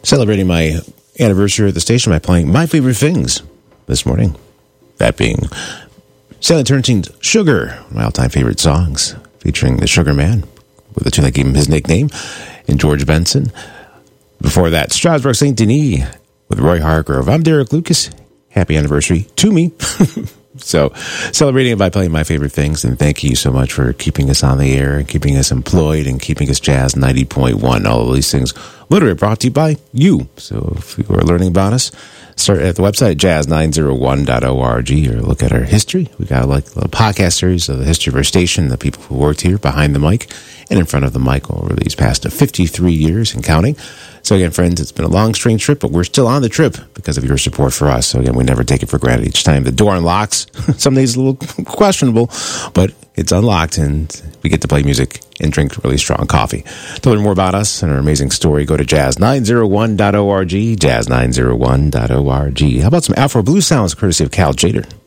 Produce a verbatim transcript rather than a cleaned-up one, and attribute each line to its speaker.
Speaker 1: Celebrating my anniversary at the station by playing My Favorite Things this morning. That being Stanley Turnstein's Sugar, my all-time favorite songs, featuring the Sugar Man, with the tune that gave him his nickname, and George Benson. Before that, Strasbourg Saint Denis with Roy Hargrove. I'm Derek Lucas. Happy anniversary to me. So, celebrating it by playing My Favorite Things, and thank you so much for keeping us on the air and keeping us employed and keeping us Jazz ninety point one. All of these things literally brought to you by you. So, if you are learning about us, start at the website jazz nine oh one dot org or look at our history. We got like a podcast series of the history of our station, the people who worked here behind the mic and in front of the mic over these past fifty-three years and counting. So again, friends, it's been a long, strange trip, but we're still on the trip because of your support for us. So again, we never take it for granted. Each time the door unlocks, some days a little questionable, but it's unlocked and we get to play music and drink really strong coffee. To learn more about us and our amazing story, go to jazz nine oh one dot org, jazz nine oh one dot org. How about some Afro Blue sounds courtesy of Cal Jader?